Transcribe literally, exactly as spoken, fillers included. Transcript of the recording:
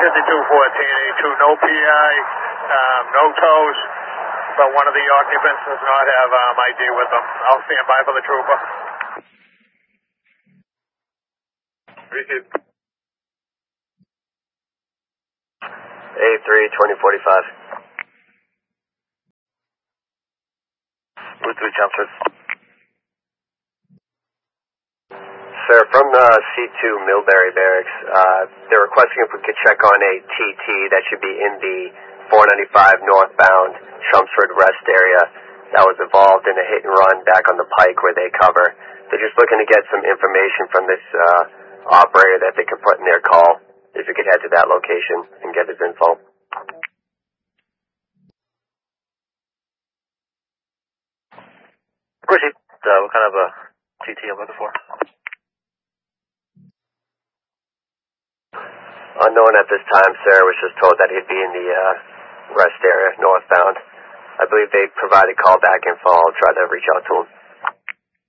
fifty-two fourteen eighty-two, no P I, um, no tows, but one of the occupants does not have um, I D with them. I'll stand by for the trooper. Receive. A three, twenty forty-five. Route three, Chelmsford. Sir, from the C two Millbury Barracks, uh, they're requesting if we could check on a T T that should be in the four ninety-five northbound Chelmsford rest area that was involved in a hit and run back on the pike where they cover. They're just looking to get some information from this uh, operator that they can put in their call. If we could head to that location and get his info. Proceed. Uh, what kind of a T T I'm looking for? Unknown at this time, sir. Was just told that he'd be in the uh, rest area, northbound. I believe they provided callback info. I'll try to reach out to him.